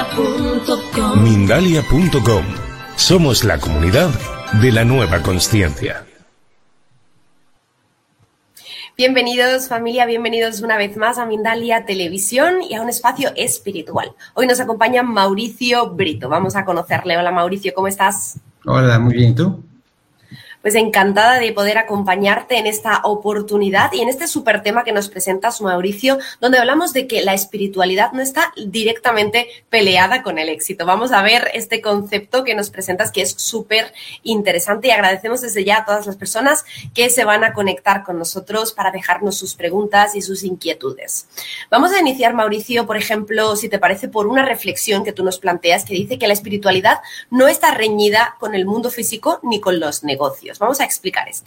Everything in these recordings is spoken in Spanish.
Mindalia.com. Somos la comunidad de la nueva consciencia. Bienvenidos familia, bienvenidos una vez más a Mindalia Televisión y a un espacio espiritual. Hoy nos acompaña Mauricio Brito, vamos a conocerle. Hola Mauricio, ¿cómo estás? Hola, muy bien, ¿y tú? Pues encantada de poder acompañarte en esta oportunidad y en este súper tema que nos presentas, Mauricio, donde hablamos de que la espiritualidad no está directamente peleada con el éxito. Vamos a ver este concepto que nos presentas, que es súper interesante, y agradecemos desde ya a todas las personas que se van a conectar con nosotros para dejarnos sus preguntas y sus inquietudes. Vamos a iniciar, Mauricio, por ejemplo, si te parece, por una reflexión que tú nos planteas que dice que la espiritualidad no está reñida con el mundo físico ni con los negocios. Vamos a explicar esto.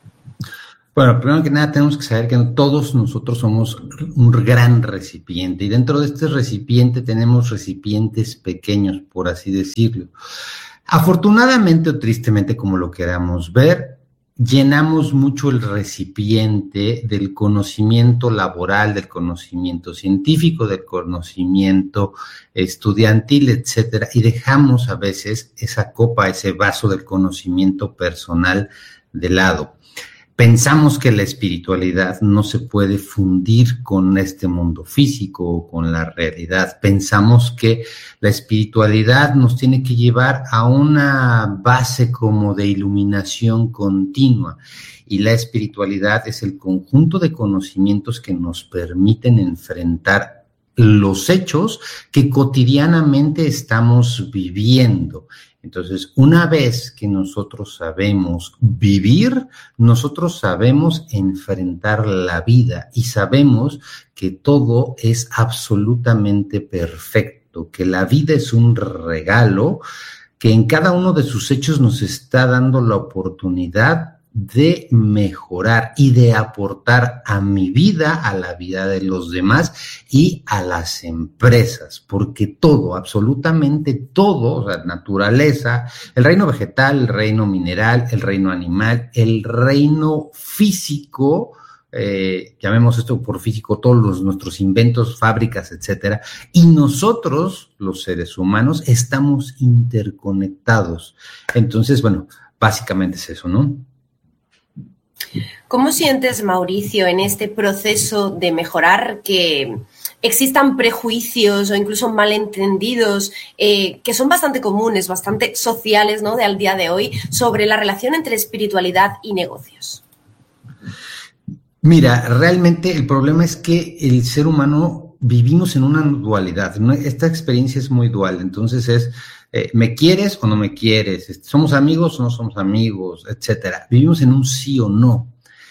Bueno, primero que nada tenemos que saber que todos nosotros somos un gran recipiente y dentro de este recipiente tenemos recipientes pequeños, por así decirlo. Afortunadamente o tristemente, como lo queramos ver, llenamos mucho el recipiente del conocimiento laboral, del conocimiento científico, del conocimiento estudiantil, etcétera, y dejamos a veces esa copa, ese vaso del conocimiento personal de lado. Pensamos que la espiritualidad no se puede fundir con este mundo físico o con la realidad. Pensamos que la espiritualidad nos tiene que llevar a una base como de iluminación continua. Y la espiritualidad es el conjunto de conocimientos que nos permiten enfrentar los hechos que cotidianamente estamos viviendo. Entonces, una vez que nosotros sabemos vivir, nosotros sabemos enfrentar la vida y sabemos que todo es absolutamente perfecto, que la vida es un regalo, que en cada uno de sus hechos nos está dando la oportunidad de mejorar y de aportar a mi vida, a la vida de los demás y a las empresas, porque todo, absolutamente todo, o sea, naturaleza, el reino vegetal, el reino mineral, el reino animal, el reino físico, llamemos esto por físico, todos nuestros inventos, fábricas, etcétera, y nosotros, los seres humanos, estamos interconectados. Entonces, bueno, básicamente es eso, ¿no? ¿Cómo sientes, Mauricio, en este proceso de mejorar que existan prejuicios o incluso malentendidos que son bastante comunes, bastante sociales, ¿no?, de al día de hoy, sobre la relación entre espiritualidad y negocios? Mira, realmente el problema es que el ser humano vivimos en una dualidad, ¿no? Esta experiencia es muy dual, entonces es ¿me quieres o no me quieres? ¿Somos amigos o no somos amigos? Etcétera. Vivimos en un sí o no.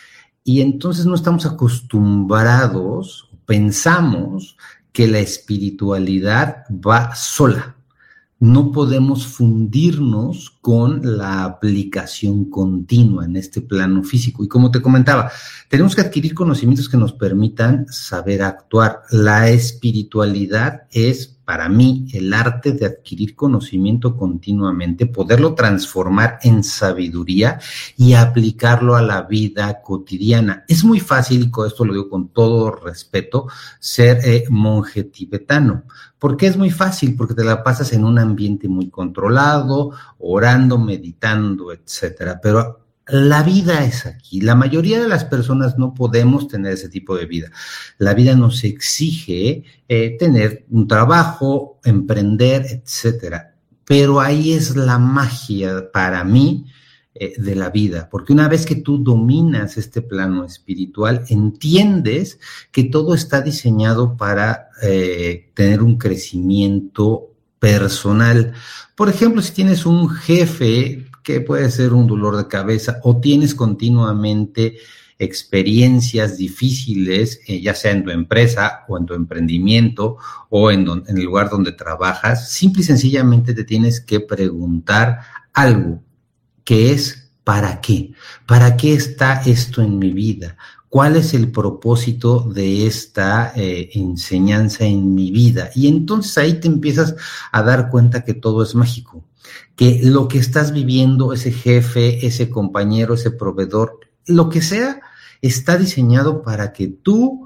Y entonces no estamos acostumbrados, pensamos que la espiritualidad va sola. No podemos fundirnos con la aplicación continua en este plano físico. Y como te comentaba, tenemos que adquirir conocimientos que nos permitan saber actuar. La espiritualidad es, para mí, el arte de adquirir conocimiento continuamente, poderlo transformar en sabiduría y aplicarlo a la vida cotidiana. Es muy fácil, y con esto lo digo con todo respeto, ser monje tibetano. ¿Por qué es muy fácil? Porque te la pasas en un ambiente muy controlado, orando, meditando, etcétera. Pero la vida es aquí. La mayoría de las personas no podemos tener ese tipo de vida. La vida nos exige tener un trabajo, emprender, etcétera. Pero ahí es la magia para mí de la vida, porque una vez que tú dominas este plano espiritual, entiendes que todo está diseñado para tener un crecimiento personal. Por ejemplo, si tienes un jefe que puede ser un dolor de cabeza o tienes continuamente experiencias difíciles, ya sea en tu empresa o en tu emprendimiento o en el lugar donde trabajas, simple y sencillamente te tienes que preguntar algo, que es ¿para qué? ¿Para qué está esto en mi vida? ¿Cuál es el propósito de esta enseñanza en mi vida? Y entonces ahí te empiezas a dar cuenta que todo es mágico, que lo que estás viviendo, ese jefe, ese compañero, ese proveedor, lo que sea, está diseñado para que tú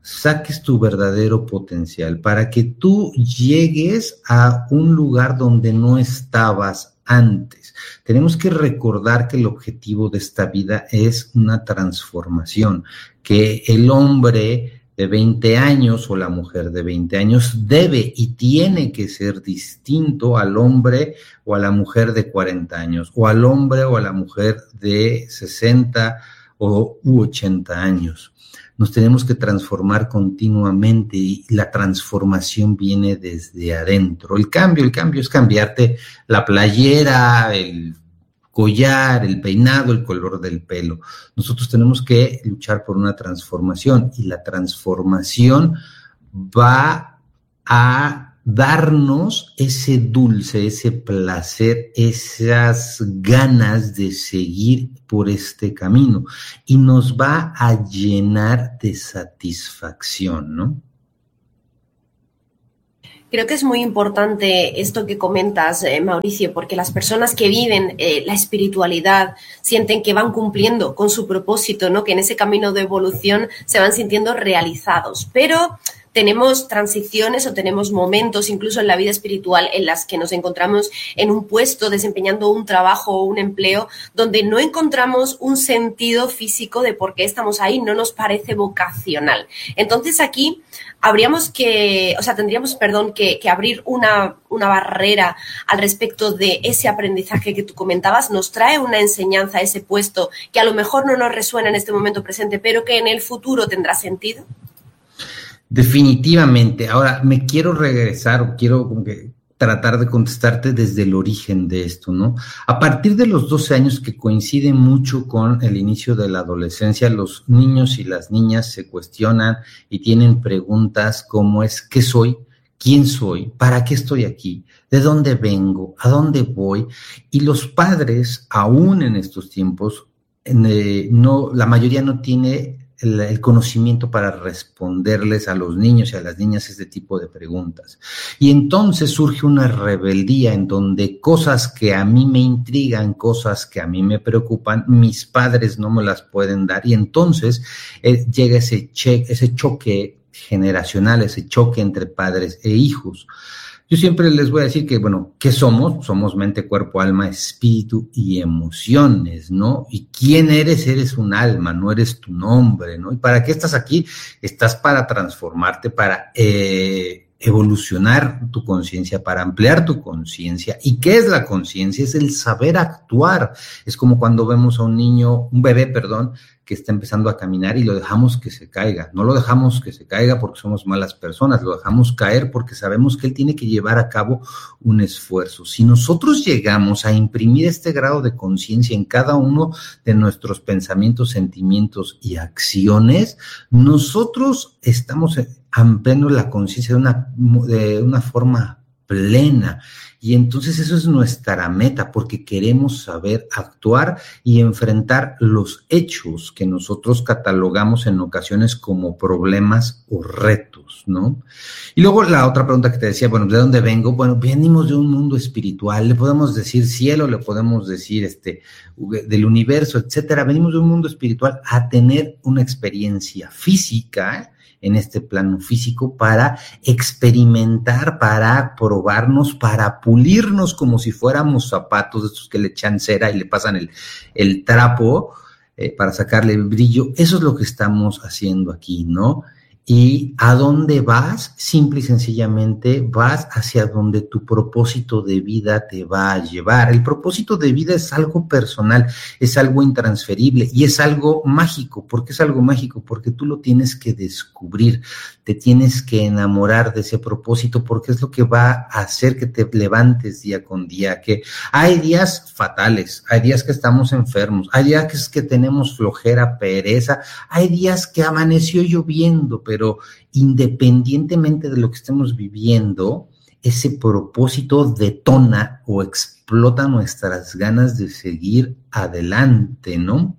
saques tu verdadero potencial, para que tú llegues a un lugar donde no estabas antes. Tenemos que recordar que el objetivo de esta vida es una transformación, que el hombre de 20 años o la mujer de 20 años debe y tiene que ser distinto al hombre o a la mujer de 40 años, o al hombre o a la mujer de 60 u 80 años. Nos tenemos que transformar continuamente y la transformación viene desde adentro. El cambio es cambiarte la playera, el collar, el peinado, el color del pelo. Nosotros tenemos que luchar por una transformación y la transformación va a darnos ese dulce, ese placer, esas ganas de seguir por este camino y nos va a llenar de satisfacción, ¿no? Creo que es muy importante esto que comentas, Mauricio, porque las personas que viven la espiritualidad sienten que van cumpliendo con su propósito, ¿no? Que en ese camino de evolución se van sintiendo realizados. Pero tenemos transiciones o tenemos momentos incluso en la vida espiritual en las que nos encontramos en un puesto desempeñando un trabajo o un empleo donde no encontramos un sentido físico de por qué estamos ahí, no nos parece vocacional. Entonces aquí tendríamos que abrir una barrera al respecto de ese aprendizaje que tú comentabas. Nos trae una enseñanza a ese puesto que a lo mejor no nos resuena en este momento presente, pero que en el futuro tendrá sentido. Definitivamente. Ahora, me quiero regresar o quiero como que tratar de contestarte desde el origen de esto, ¿no? A partir de los 12 años, que coincide mucho con el inicio de la adolescencia, los niños y las niñas se cuestionan y tienen preguntas como es: ¿qué soy? ¿Quién soy? ¿Para qué estoy aquí? ¿De dónde vengo? ¿A dónde voy? Y los padres, aún en estos tiempos, la mayoría no tiene el conocimiento para responderles a los niños y a las niñas este tipo de preguntas. Y entonces surge una rebeldía en donde cosas que a mí me intrigan, cosas que a mí me preocupan, mis padres no me las pueden dar, y entonces llega ese choque generacional, ese choque entre padres e hijos. Yo siempre les voy a decir que, bueno, ¿qué somos? Somos mente, cuerpo, alma, espíritu y emociones, ¿no? ¿Y quién eres? Eres un alma, no eres tu nombre, ¿no? ¿Y para qué estás aquí? Estás para transformarte, para evolucionar tu conciencia, para ampliar tu conciencia. ¿Y qué es la conciencia? Es el saber actuar. Es como cuando vemos a un bebé, que está empezando a caminar y lo dejamos que se caiga. No lo dejamos que se caiga porque somos malas personas, lo dejamos caer porque sabemos que él tiene que llevar a cabo un esfuerzo. Si nosotros llegamos a imprimir este grado de conciencia en cada uno de nuestros pensamientos, sentimientos y acciones, nosotros estamos ampliando la conciencia de una forma plena. Y entonces eso es nuestra meta, porque queremos saber actuar y enfrentar los hechos que nosotros catalogamos en ocasiones como problemas o retos, ¿no? Y luego la otra pregunta que te decía, bueno, ¿de dónde vengo? Bueno, venimos de un mundo espiritual, le podemos decir cielo, le podemos decir del universo, etcétera. Venimos de un mundo espiritual a tener una experiencia física, en este plano físico, para experimentar, para probarnos, para pulirnos como si fuéramos zapatos de estos que le echan cera y le pasan el trapo para sacarle el brillo. Eso es lo que estamos haciendo aquí, ¿no? ¿Y a dónde vas? Simple y sencillamente vas hacia donde tu propósito de vida te va a llevar. El propósito de vida es algo personal, es algo intransferible y es algo mágico. ¿Por qué es algo mágico? Porque tú lo tienes que descubrir, te tienes que enamorar de ese propósito, porque es lo que va a hacer que te levantes día con día. Que hay días fatales, hay días que estamos enfermos, hay días que tenemos flojera, pereza, hay días que amaneció lloviendo, pero independientemente de lo que estemos viviendo, ese propósito detona o explota nuestras ganas de seguir adelante, ¿no?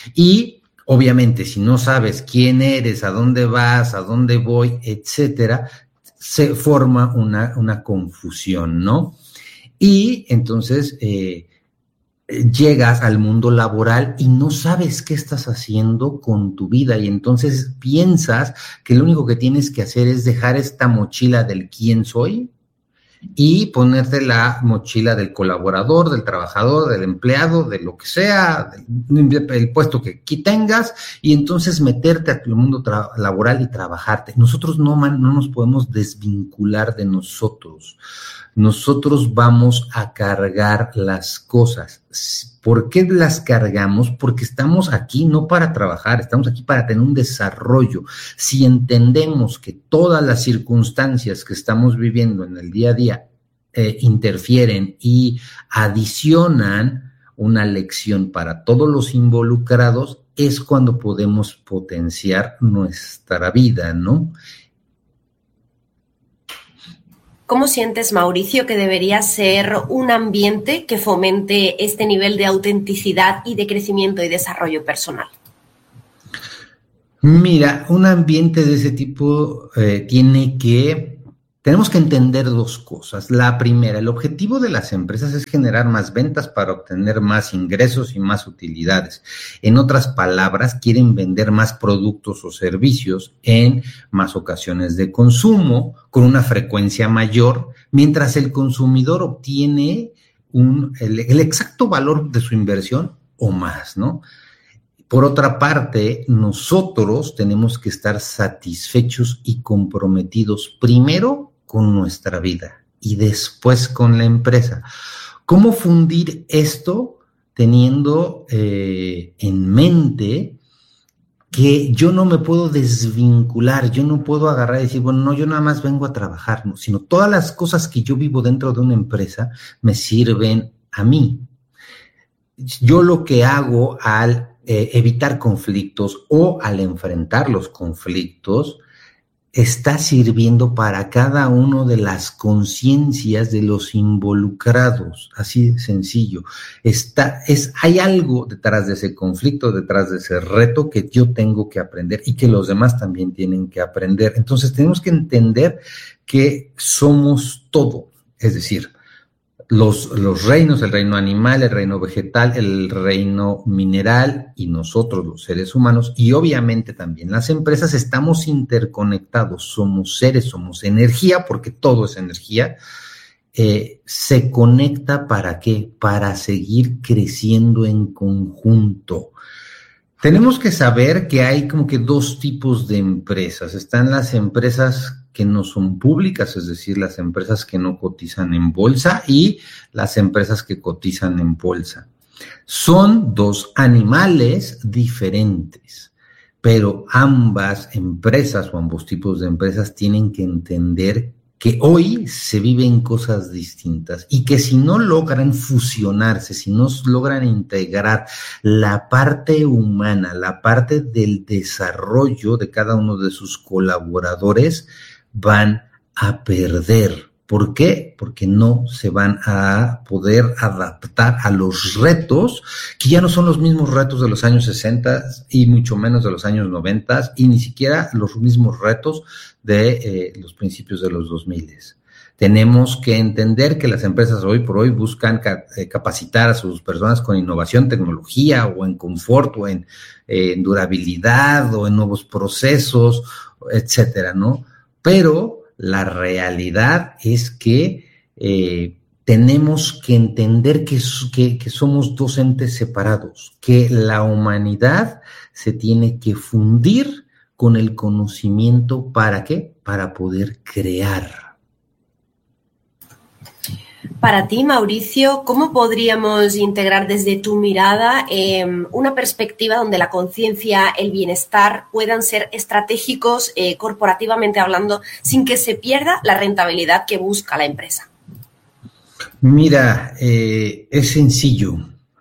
Y obviamente, si no sabes quién eres, a dónde vas, a dónde voy, etcétera, se forma una confusión, ¿no? Y entonces llegas al mundo laboral y no sabes qué estás haciendo con tu vida y entonces piensas que lo único que tienes que hacer es dejar esta mochila del quién soy y ponerte la mochila del colaborador, del trabajador, del empleado, de lo que sea, el puesto que aquí tengas, y entonces meterte al mundo laboral y trabajarte. Nosotros no nos podemos desvincular de nosotros. Nosotros vamos a cargar las cosas. ¿Por qué las cargamos? Porque estamos aquí no para trabajar, estamos aquí para tener un desarrollo. Si entendemos que todas las circunstancias que estamos viviendo en el día a día interfieren y adicionan una lección para todos los involucrados, es cuando podemos potenciar nuestra vida, ¿no? ¿Cómo sientes, Mauricio, que debería ser un ambiente que fomente este nivel de autenticidad y de crecimiento y desarrollo personal? Mira, un ambiente de ese tipo tenemos que entender dos cosas. La primera, el objetivo de las empresas es generar más ventas para obtener más ingresos y más utilidades. En otras palabras, quieren vender más productos o servicios en más ocasiones de consumo, con una frecuencia mayor, mientras el consumidor obtiene el exacto valor de su inversión o más, ¿no? Por otra parte, nosotros tenemos que estar satisfechos y comprometidos primero con nuestra vida y después con la empresa. ¿Cómo fundir esto teniendo en mente que yo no me puedo desvincular, yo no puedo agarrar y decir, bueno, no, yo nada más vengo a trabajar, no, sino todas las cosas que yo vivo dentro de una empresa me sirven a mí? Yo lo que hago al evitar conflictos o al enfrentar los conflictos está sirviendo para cada uno de las conciencias de los involucrados, así de sencillo. Hay algo detrás de ese conflicto, detrás de ese reto que yo tengo que aprender y que los demás también tienen que aprender. Entonces tenemos que entender que somos todo, es decir, los reinos, el reino animal, el reino vegetal, el reino mineral y nosotros los seres humanos y obviamente también las empresas estamos interconectados, somos seres, somos energía porque todo es energía, se conecta ¿para qué? Para seguir creciendo en conjunto. Tenemos que saber que hay como que dos tipos de empresas. Están las empresas que no son públicas, es decir, las empresas que no cotizan en bolsa y las empresas que cotizan en bolsa. Son dos animales diferentes, pero ambas empresas o ambos tipos de empresas tienen que entender que hoy se viven cosas distintas y que si no logran fusionarse, si no logran integrar la parte humana, la parte del desarrollo de cada uno de sus colaboradores, van a perder. ¿Por qué? Porque no se van a poder adaptar a los retos, que ya no son los mismos retos de los años 60 y mucho menos de los años 90 y ni siquiera los mismos retos de los principios de los 2000. Tenemos que entender que las empresas hoy por hoy buscan capacitar a sus personas con innovación, tecnología o en confort o en durabilidad o en nuevos procesos, etcétera, ¿no? Pero la realidad es que tenemos que entender que somos dos entes separados, que la humanidad se tiene que fundir con el conocimiento. ¿Para qué? Para poder crear. Para ti, Mauricio, ¿cómo podríamos integrar desde tu mirada una perspectiva donde la conciencia, el bienestar puedan ser estratégicos corporativamente hablando sin que se pierda la rentabilidad que busca la empresa? Mira, es sencillo.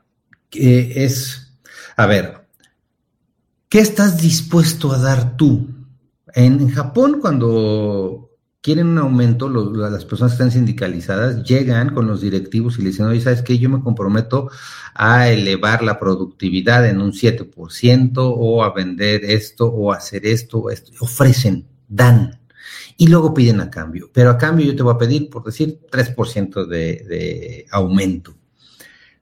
A ver, ¿qué estás dispuesto a dar tú? En Japón, cuando quieren un aumento, las personas que están sindicalizadas llegan con los directivos y le dicen, oye, ¿sabes qué? Yo me comprometo a elevar la productividad en un 7% o a vender esto o a hacer esto. Ofrecen, dan y luego piden a cambio. Pero a cambio yo te voy a pedir, por decir, 3% de aumento.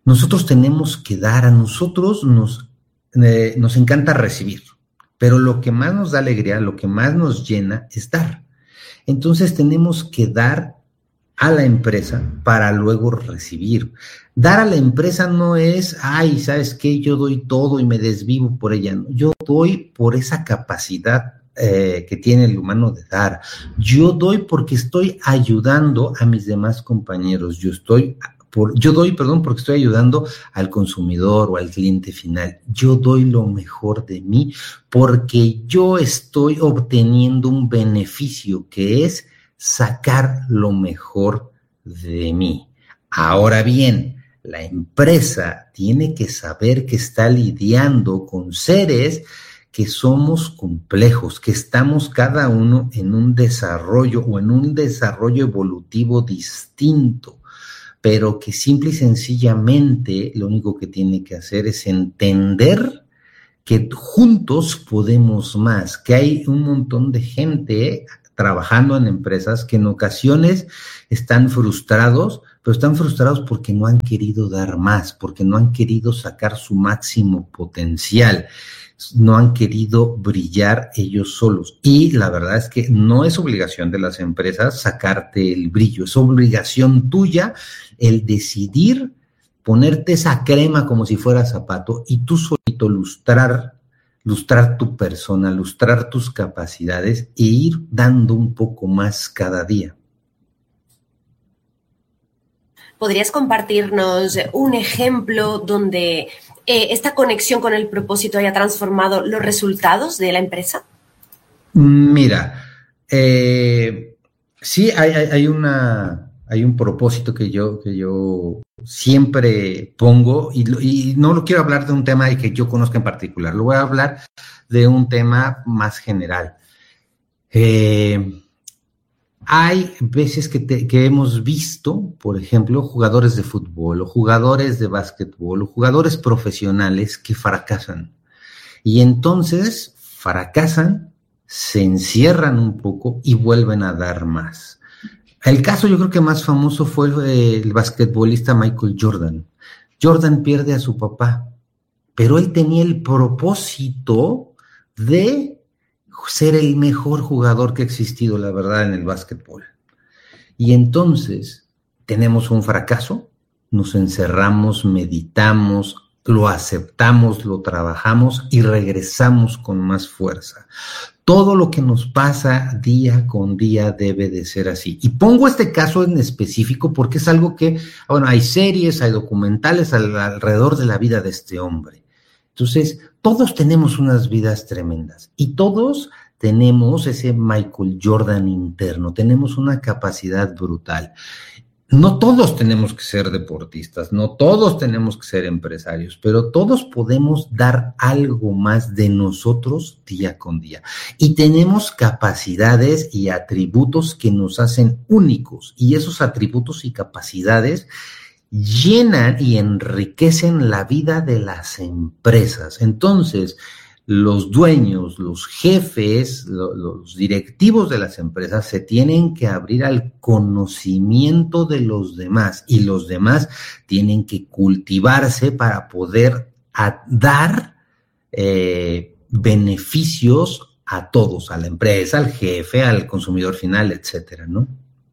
nosotros tenemos que dar, a nosotros nos encanta recibir, pero lo que más nos da alegría, lo que más nos llena es dar. Entonces tenemos que dar a la empresa para luego recibir. Dar a la empresa no es, ay, ¿sabes qué? Yo doy todo y me desvivo por ella. No, yo doy por esa capacidad que tiene el humano de dar. Yo doy porque estoy ayudando a mis demás compañeros. Yo doy porque estoy ayudando al consumidor o al cliente final. Yo doy lo mejor de mí porque yo estoy obteniendo un beneficio que es sacar lo mejor de mí. Ahora bien, la empresa tiene que saber que está lidiando con seres que somos complejos, que estamos cada uno en un desarrollo o en un desarrollo evolutivo distinto, pero que simple y sencillamente lo único que tiene que hacer es entender que juntos podemos más, que hay un montón de gente trabajando en empresas que en ocasiones están frustrados, pero están frustrados porque no han querido dar más, porque no han querido sacar su máximo potencial, no han querido brillar ellos solos. Y la verdad es que no es obligación de las empresas sacarte el brillo, es obligación tuya el decidir ponerte esa crema como si fuera zapato y tú solito lustrar tu persona, lustrar tus capacidades e ir dando un poco más cada día. ¿Podrías compartirnos un ejemplo donde esta conexión con el propósito haya transformado los resultados de la empresa? Mira, sí hay un propósito que yo siempre pongo y no lo quiero hablar de un tema que yo conozca en particular, lo voy a hablar de un tema más general. Hay veces que hemos visto, por ejemplo, jugadores de fútbol o jugadores de básquetbol o jugadores profesionales que fracasan. Y entonces fracasan, se encierran un poco y vuelven a dar más. El caso yo creo que más famoso fue el basquetbolista Michael Jordan. Jordan pierde a su papá, pero él tenía el propósito de ser el mejor jugador que ha existido, la verdad, en el básquetbol. Y entonces tenemos un fracaso, nos encerramos, meditamos, lo aceptamos, lo trabajamos y regresamos con más fuerza. Todo lo que nos pasa día con día debe de ser así. Y pongo este caso en específico porque es algo que, bueno, hay series, hay documentales alrededor de la vida de este hombre. Entonces, todos tenemos unas vidas tremendas y todos tenemos ese Michael Jordan interno, tenemos una capacidad brutal. No todos tenemos que ser deportistas, no todos tenemos que ser empresarios, pero todos podemos dar algo más de nosotros día con día. Y tenemos capacidades y atributos que nos hacen únicos, y esos atributos y capacidades llenan y enriquecen la vida de las empresas. Entonces, los dueños, los jefes, los directivos de las empresas se tienen que abrir al conocimiento de los demás y los demás tienen que cultivarse para poder dar beneficios a todos, a la empresa, al jefe, al consumidor final, etcétera, ¿no?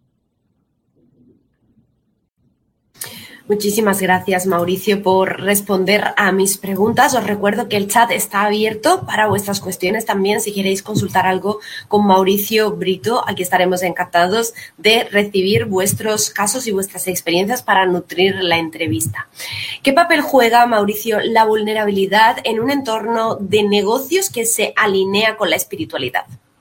Muchísimas gracias, Mauricio, por responder a mis preguntas. Os recuerdo que el chat está abierto para vuestras cuestiones también. Si queréis consultar algo con Mauricio Brito, aquí estaremos encantados de recibir vuestros casos y vuestras experiencias para nutrir la entrevista. ¿Qué papel juega, Mauricio, la vulnerabilidad en un entorno de negocios que se alinea con la espiritualidad?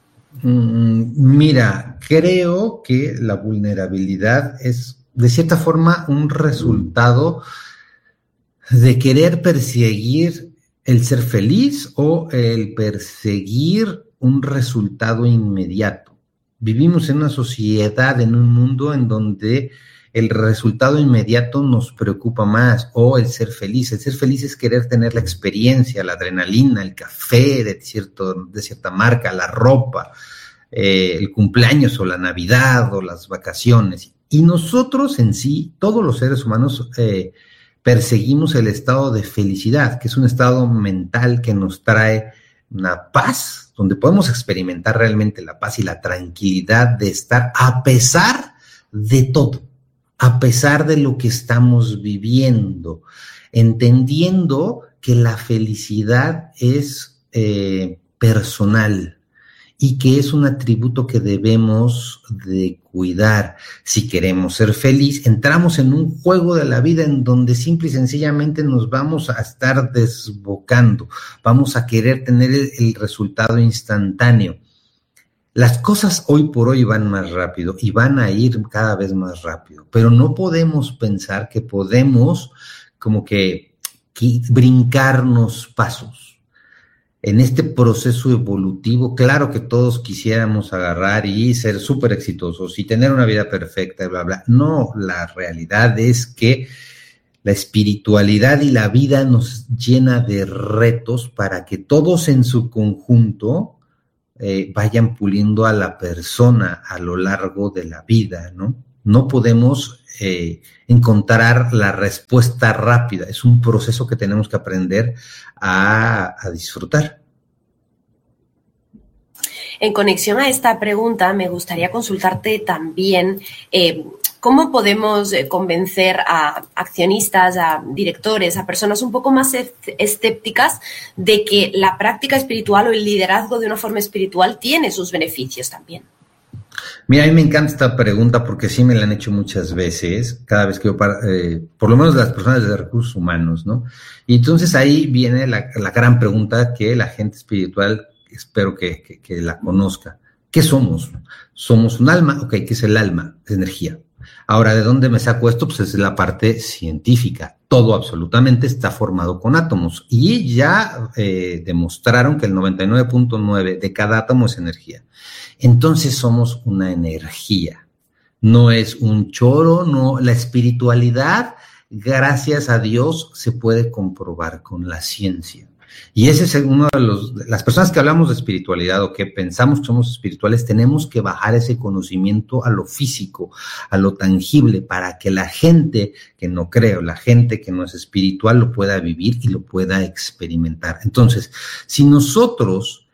Mira, creo que la vulnerabilidad es de cierta forma un resultado de querer perseguir el ser feliz o el perseguir un resultado inmediato. Vivimos en una sociedad, en un mundo en donde el resultado inmediato nos preocupa más, o el ser feliz. El ser feliz es querer tener la experiencia, la adrenalina, el café de cierta marca, la ropa, el cumpleaños o la Navidad o las vacaciones. Y nosotros en sí, todos los seres humanos, perseguimos el estado de felicidad, que es un estado mental que nos trae una paz, donde podemos experimentar realmente la paz y la tranquilidad de estar a pesar de todo, a pesar de lo que estamos viviendo, entendiendo que la felicidad es personal y que es un atributo que debemos de cuidar. Si queremos ser feliz, entramos en un juego de la vida en donde simple y sencillamente nos vamos a estar desbocando, vamos a querer tener el resultado instantáneo. Las cosas hoy por hoy van más rápido y van a ir cada vez más rápido, pero no podemos pensar que podemos como que brincarnos pasos. En este proceso evolutivo, claro que todos quisiéramos agarrar y ser súper exitosos y tener una vida perfecta y bla, bla. No, la realidad es que la espiritualidad y la vida nos llena de retos para que todos en su conjunto vayan puliendo a la persona a lo largo de la vida, ¿no? No podemos encontrar la respuesta rápida. Es un proceso que tenemos que aprender a disfrutar. En conexión a esta pregunta, me gustaría consultarte también cómo podemos convencer a accionistas, a directores, a personas un poco más escépticas de que la práctica espiritual o el liderazgo de una forma espiritual tiene sus beneficios también. Mira, a mí me encanta esta pregunta porque sí me la han hecho muchas veces, cada vez que yo, por lo menos las personas de recursos humanos, ¿no? Y entonces ahí viene la gran pregunta que la gente espiritual espero que la conozca. ¿Qué somos? ¿Somos un alma? Ok, ¿qué es el alma? Es energía. Ahora, ¿de dónde me saco esto? Pues es la parte científica. Todo absolutamente está formado con átomos y ya demostraron que el 99.9 de cada átomo es energía. Entonces somos una energía. No es un choro, no. La espiritualidad, gracias a Dios, se puede comprobar con la ciencia. Y ese es uno de las personas que hablamos de espiritualidad o que pensamos que somos espirituales, tenemos que bajar ese conocimiento a lo físico, a lo tangible, para que la gente que no cree o la gente que no es espiritual lo pueda vivir y lo pueda experimentar. Entonces, si nosotros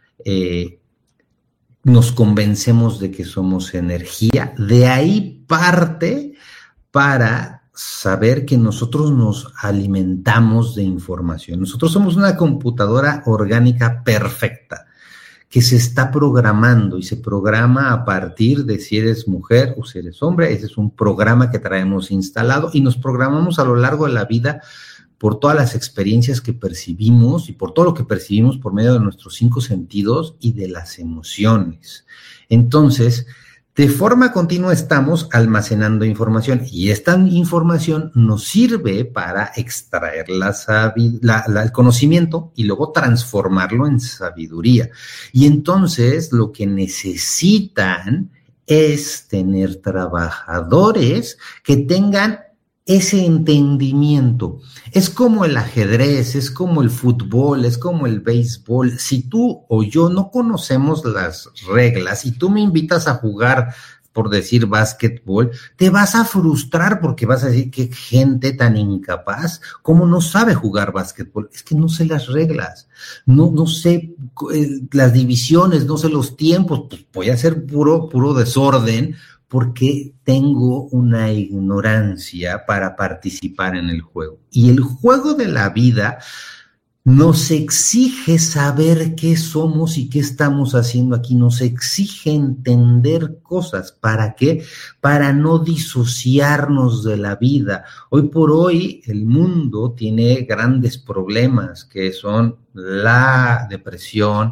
nos convencemos de que somos energía, de ahí parte para saber que nosotros nos alimentamos de información. Nosotros somos una computadora orgánica perfecta que se está programando y se programa a partir de si eres mujer o si eres hombre. Ese es un programa que traemos instalado y nos programamos a lo largo de la vida por todas las experiencias que percibimos y por todo lo que percibimos por medio de nuestros 5 sentidos y de las emociones. Entonces, de forma continua estamos almacenando información y esta información nos sirve para extraer el conocimiento y luego transformarlo en sabiduría. Y entonces lo que necesitan es tener trabajadores que tengan ese entendimiento. Es como el ajedrez, es como el fútbol, es como el béisbol. Si tú o yo no conocemos las reglas y tú me invitas a jugar, por decir básquetbol, te vas a frustrar porque vas a decir que gente tan incapaz, ¿cómo no sabe jugar básquetbol? Es que no sé las reglas, no sé las divisiones, no sé los tiempos, pues voy a hacer puro desorden, porque tengo una ignorancia para participar en el juego. Y el juego de la vida nos exige saber qué somos y qué estamos haciendo aquí. Nos exige entender cosas. ¿Para qué? Para no disociarnos de la vida. Hoy por hoy el mundo tiene grandes problemas que son la depresión,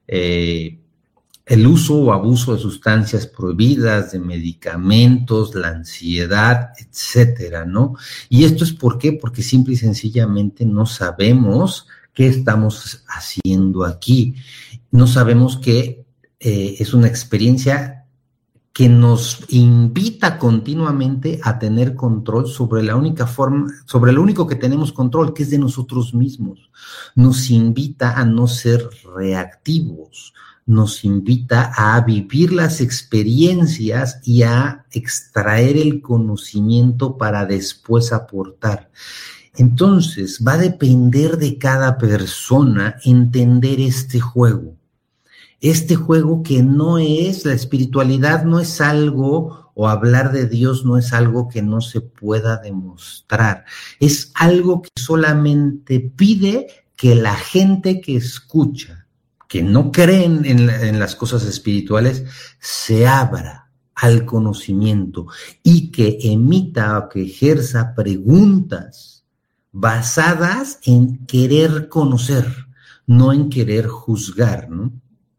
el uso o abuso de sustancias prohibidas, de medicamentos, la ansiedad, etcétera, ¿no? Y esto es ¿por qué? Porque simple y sencillamente no sabemos qué estamos haciendo aquí. No sabemos que es una experiencia que nos invita continuamente a tener control sobre la única forma, sobre lo único que tenemos control, que es de nosotros mismos. Nos invita a no ser reactivos. Nos invita a vivir las experiencias y a extraer el conocimiento para después aportar. Entonces, va a depender de cada persona entender este juego. Este juego que no es, la espiritualidad no es algo, o hablar de Dios no es algo que no se pueda demostrar. Es algo que solamente pide que la gente que escucha, que no creen en las cosas espirituales, se abra al conocimiento y que emita o que ejerza preguntas basadas en querer conocer, no en querer juzgar, ¿no?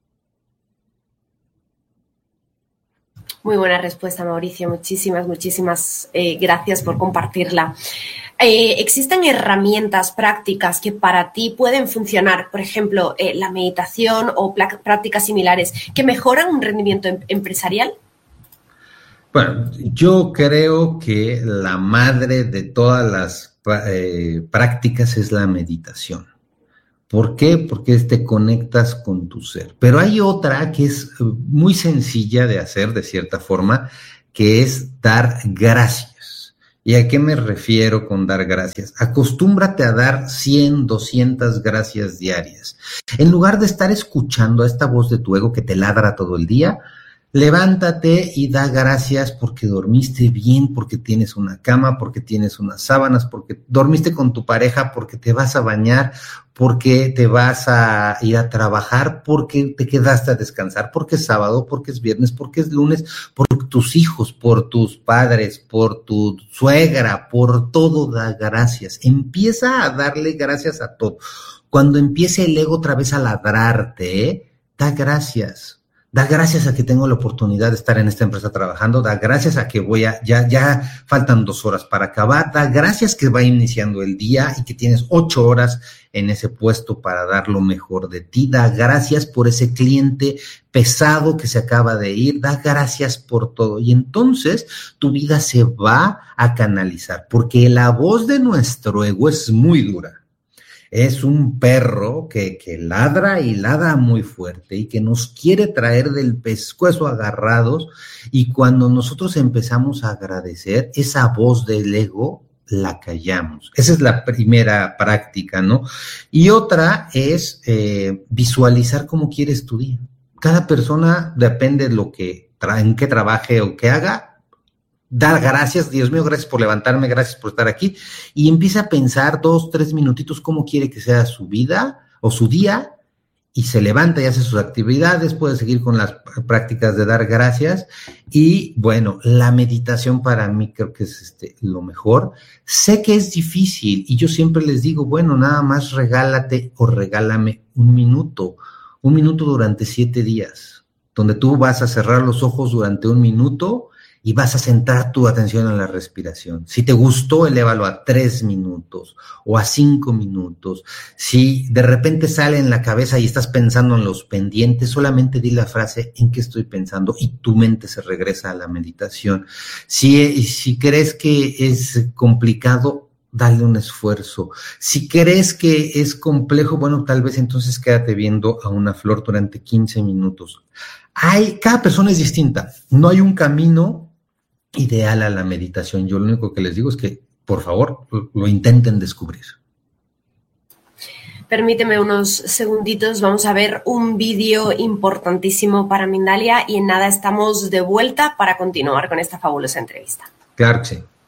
Muy buena respuesta, Mauricio. Muchísimas gracias por compartirla. ¿Existen herramientas prácticas que para ti pueden funcionar? Por ejemplo, la meditación o prácticas similares que mejoran un rendimiento empresarial. Bueno, yo creo que la madre de todas las prácticas es la meditación. ¿Por qué? Porque te conectas con tu ser. Pero hay otra que es muy sencilla de hacer de cierta forma, que es dar gracias. ¿Y a qué me refiero con dar gracias? Acostúmbrate a dar 100, 200 gracias diarias. En lugar de estar escuchando a esta voz de tu ego que te ladra todo el día, levántate y da gracias porque dormiste bien, porque tienes una cama, porque tienes unas sábanas, porque dormiste con tu pareja, porque te vas a bañar, porque te vas a ir a trabajar, porque te quedaste a descansar, porque es sábado, porque es viernes, porque es lunes, por tus hijos, por tus padres, por tu suegra, por todo da gracias. Empieza a darle gracias a todo. Cuando empiece el ego otra vez a ladrarte, da gracias. Da gracias a que tengo la oportunidad de estar en esta empresa trabajando, da gracias a que ya faltan 2 horas para acabar, da gracias que va iniciando el día y que tienes 8 horas en ese puesto para dar lo mejor de ti, da gracias por ese cliente pesado que se acaba de ir, da gracias por todo. Y entonces tu vida se va a canalizar, porque la voz de nuestro ego es muy dura. Es un perro que ladra y ladra muy fuerte y que nos quiere traer del pescuezo agarrados, y cuando nosotros empezamos a agradecer, esa voz del ego la callamos. Esa es la primera práctica, ¿no? Y otra es visualizar cómo quieres tu día. Cada persona, depende de lo que en qué trabaje o qué haga, dar gracias, Dios mío, gracias por levantarme, gracias por estar aquí, y empieza a pensar 2, 3 minutitos cómo quiere que sea su vida o su día, y se levanta y hace sus actividades, puede seguir con las prácticas de dar gracias. Y bueno, la meditación para mí creo que es lo mejor. Sé que es difícil y yo siempre les digo, bueno, nada más regálate o regálame un minuto durante 7 días, donde tú vas a cerrar los ojos durante 1 minuto y vas a centrar tu atención en la respiración. Si te gustó, elévalo a 3 minutos o a 5 minutos. Si de repente sale en la cabeza y estás pensando en los pendientes, solamente di la frase ¿en qué estoy pensando? Y tu mente se regresa a la meditación. Si crees que es complicado, dale un esfuerzo. Si crees que es complejo, bueno, tal vez entonces quédate viendo a una flor durante 15 minutos. Cada persona es distinta. No hay un camino ideal a la meditación. Yo lo único que les digo es que, por favor, lo intenten descubrir. Permíteme unos segunditos, vamos a ver un vídeo importantísimo para Mindalia y en nada estamos de vuelta para continuar con esta fabulosa entrevista. Claro que sí.